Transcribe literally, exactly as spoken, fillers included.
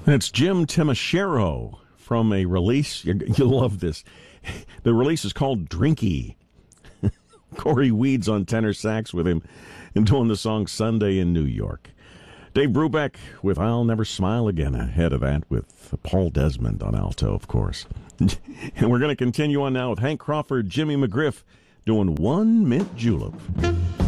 That's Jim Timashero from a release. You'll love this. The release is called Drinky. Corey Weeds on tenor sax with him and doing the song Sunday in New York. Dave Brubeck with I'll Never Smile Again. Ahead of that with Paul Desmond on alto, of course. And we're going to continue on now with Hank Crawford, Jimmy McGriff doing One Mint Julep.